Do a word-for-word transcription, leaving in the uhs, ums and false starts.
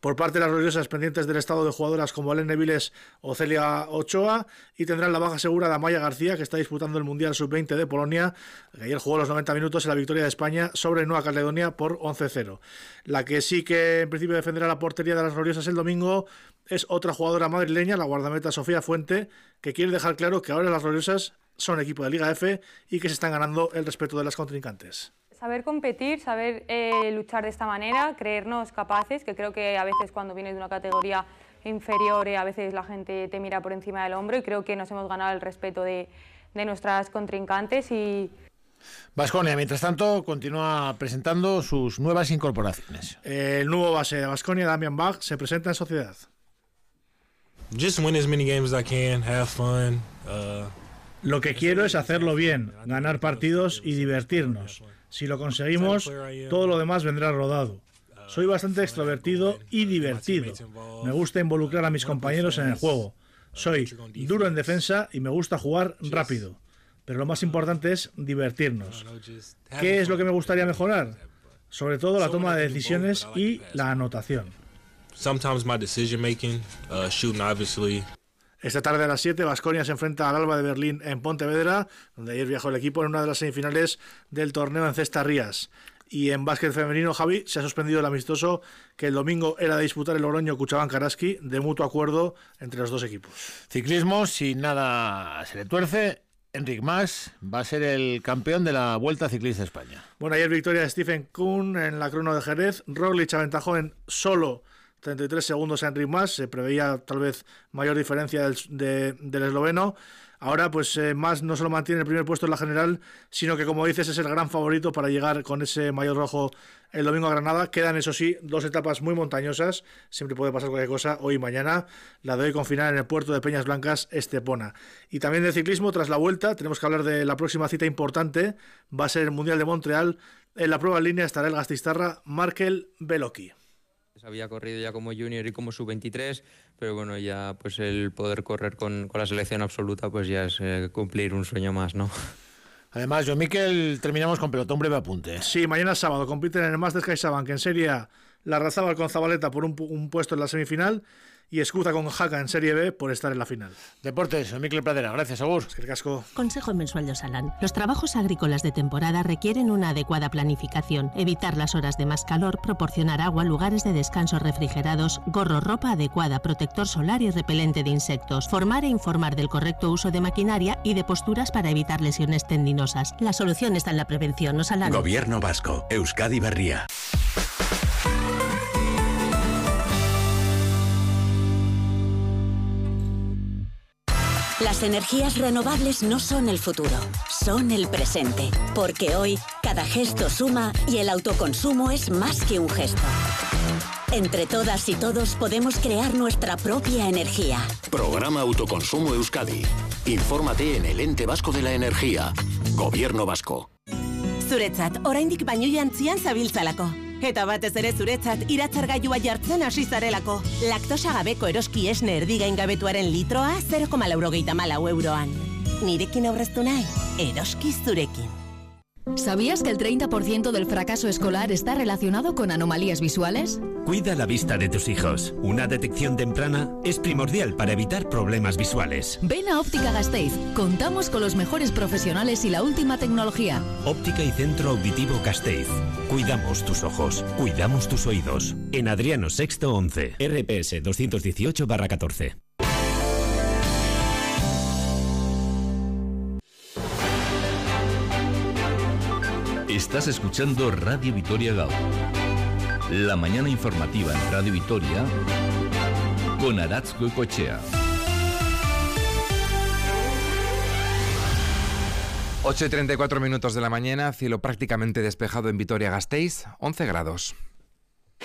por parte de las gloriosas pendientes del estado de jugadoras como Elena Viles o Celia Ochoa, y tendrán la baja segura de Amaya García, que está disputando el Mundial sub veinte de Polonia, que ayer jugó los noventa minutos en la victoria de España sobre Nueva Caledonia por once cero. La que sí que en principio defenderá la portería de las gloriosas el domingo es otra jugadora madrileña, la guardameta Sofía Fuente, que quiere dejar claro que ahora las gloriosas son equipo de Liga F y que se están ganando el respeto de las contrincantes. Saber competir, saber eh, luchar de esta manera, creernos capaces, que creo que a veces cuando vienes de una categoría inferior eh, a veces la gente te mira por encima del hombro, y creo que nos hemos ganado el respeto de, de nuestras contrincantes. Y Baskonia, mientras tanto, continúa presentando sus nuevas incorporaciones. El nuevo base de Baskonia, Damian Bach, se presenta en Sociedad. Just win as many games as I can, have fun. Uh... Lo que quiero es hacerlo bien, ganar partidos y divertirnos. Si lo conseguimos, todo lo demás vendrá rodado. Soy bastante extrovertido y divertido. Me gusta involucrar a mis compañeros en el juego. Soy duro en defensa y me gusta jugar rápido. Pero lo más importante es divertirnos. ¿Qué es lo que me gustaría mejorar? Sobre todo la toma de decisiones y la anotación. Sometimes my decision making, uh, shooting obviously. Esta tarde a las siete, Baskonia se enfrenta al Alba de Berlín en Pontevedra, donde ayer viajó el equipo en una de las semifinales del torneo en Cesta Rías. Y en básquet femenino, Javi, se ha suspendido el amistoso que el domingo era de disputar el Logroño Cuchabán-Karaski, de mutuo acuerdo entre los dos equipos. Ciclismo, si nada se le tuerce, Enric Mas va a ser el campeón de la Vuelta Ciclista España. Bueno, ayer victoria de Stephen Kuhn en la crono de Jerez. Roglic aventajó en solo treinta y tres segundos a Enric Mas, se preveía tal vez mayor diferencia del, de, del esloveno. Ahora pues eh, Mas no solo mantiene el primer puesto en la general, sino que, como dices, es el gran favorito para llegar con ese maillot rojo el domingo a Granada. Quedan, eso sí, dos etapas muy montañosas, siempre puede pasar cualquier cosa, hoy y mañana. La de hoy con final en el puerto de Peñas Blancas, Estepona. Y también de ciclismo, tras la Vuelta, tenemos que hablar de la próxima cita importante, va a ser el Mundial de Montreal. En la prueba en línea estará el gastistarra Markel Beloki. Había corrido ya como junior y como sub veintitrés, pero bueno, ya pues el poder correr con, con la selección absoluta pues ya es eh, cumplir un sueño más, ¿no? Además, John Miquel, terminamos con pelotón, breve apunte. Sí, mañana sábado compiten en el Masters CaixaBank en Serie A, la Larrazábal con Zabaleta por un, un puesto en la semifinal y Escuza con Jaca en Serie B por estar en la final. Deportes, Miquel Pradera, gracias, Agur. Es que el casco. Consejo mensual de Osalan. Los trabajos agrícolas de temporada requieren una adecuada planificación, evitar las horas de más calor, proporcionar agua, lugares de descanso refrigerados, gorro, ropa adecuada, protector solar y repelente de insectos, formar e informar del correcto uso de maquinaria y de posturas para evitar lesiones tendinosas. La solución está en la prevención. Osalan. Gobierno vasco, Euskadi Berria. Las energías renovables no son el futuro, son el presente. Porque hoy, cada gesto suma y el autoconsumo es más que un gesto. Entre todas y todos podemos crear nuestra propia energía. Programa Autoconsumo Euskadi. Infórmate en el Ente Vasco de la Energía. Gobierno vasco. Zuretzat, oraindik baino jantzian zabiltzalako. Eta batez ere zuretzat iratzargailua jartzen hasi zarelako. Laktosa gabeko eroski esne erdigain gabetuaren litroa zero koma laurogeita hamalau euroan. Nirekin aurreztu nahi, eroski zurekin. ¿Sabías que el treinta por ciento del fracaso escolar está relacionado con anomalías visuales? Cuida la vista de tus hijos. Una detección temprana es primordial para evitar problemas visuales. Ven a Óptica Gasteiz. Contamos con los mejores profesionales y la última tecnología. Óptica y Centro Auditivo Gasteiz. Cuidamos tus ojos, cuidamos tus oídos. En Adriano Sexto once, R P S doscientos dieciocho barra catorce. Estás escuchando Radio Vitoria Gaur. La mañana informativa en Radio Vitoria con Aratz Goicoechea. ocho y treinta y cuatro minutos de la mañana, cielo prácticamente despejado en Vitoria-Gasteiz, once grados.